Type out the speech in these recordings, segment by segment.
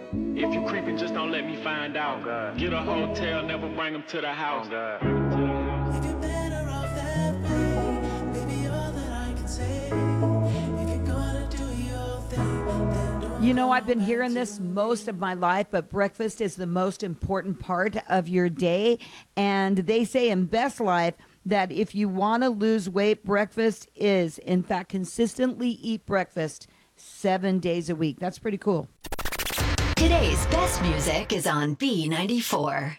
If you creeping, just don't let me find out. Get a hotel, never bring them to the house. If you're better off that way, baby, all that I can say. If you're gonna do your thing, then don't. You know, I've been hearing this most of my life, but breakfast is the most important part of your day. And they say in Best Life that if you want to lose weight, breakfast is, in fact, consistently eat breakfast 7 days a week. That's pretty cool. Today's best music is on B94.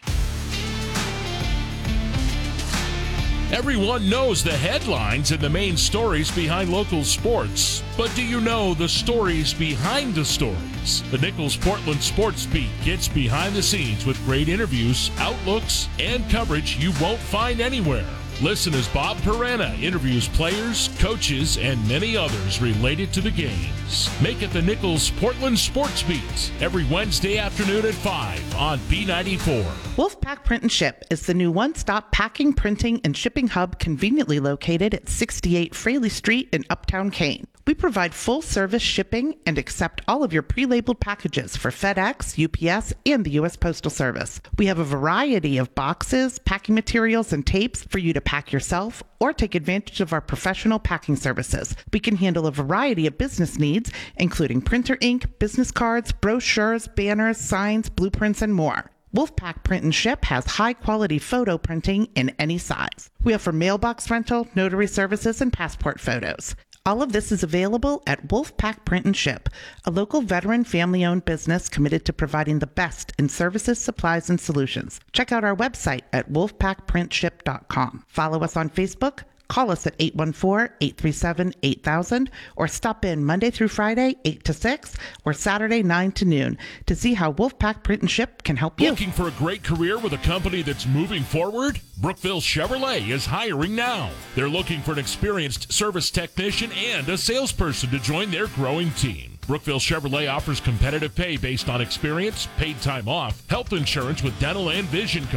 Everyone knows the headlines and the main stories behind local sports. But do you know the stories behind the stories? The Nichols Portland Sports Beat gets behind the scenes with great interviews, outlooks, and coverage you won't find anywhere. Listen as Bob Perana interviews players, coaches, and many others related to the games. Make it the Nichols Portland Sports Beat every Wednesday afternoon at 5 on B94. Wolfpack Print and Ship is the new one-stop packing, printing, and shipping hub conveniently located at 68 Fraley Street in Uptown Kane. We provide full-service shipping and accept all of your pre-labeled packages for FedEx, UPS, and the U.S. Postal Service. We have a variety of boxes, packing materials, and tapes for you to pack yourself or take advantage of our professional packing services. We can handle a variety of business needs, including printer ink, business cards, brochures, banners, signs, blueprints, and more. Wolfpack Print and Ship has high-quality photo printing in any size. We offer mailbox rental, notary services, and passport photos. All of this is available at Wolfpack Print and Ship, a local veteran family-owned business committed to providing the best in services, supplies, and solutions. Check out our website at wolfpackprintship.com. Follow us on Facebook. Call us at 814-837-8000 or stop in Monday through Friday, 8 to 6 or Saturday, 9 to noon to see how Wolfpack Print and Ship can help you. Looking for a great career with a company that's moving forward? Brookville Chevrolet is hiring now. They're looking for an experienced service technician and a salesperson to join their growing team. Brookville Chevrolet offers competitive pay based on experience, paid time off, health insurance with dental and vision coverage.